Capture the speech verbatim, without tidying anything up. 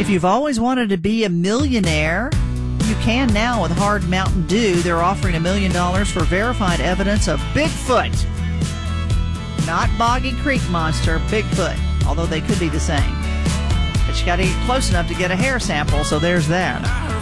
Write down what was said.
If you've always wanted to be a millionaire, you can now with Hard Mountain Dew. They're offering a million dollars for verified evidence of Bigfoot. Not Boggy Creek Monster, Bigfoot, although they could be the same. But you got to get close enough to get a hair sample, so there's that.